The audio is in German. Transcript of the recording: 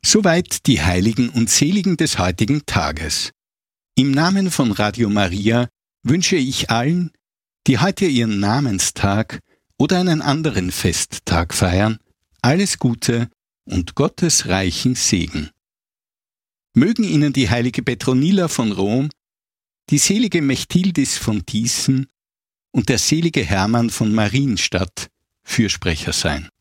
Soweit die Heiligen und Seligen des heutigen Tages. Im Namen von Radio Maria wünsche ich allen, die heute ihren Namenstag oder einen anderen Festtag feiern, alles Gute und Gottes reichen Segen. Mögen Ihnen die heilige Petronilla von Rom, die selige Mechtildis von Thiessen und der selige Hermann von Marienstadt Fürsprecher sein.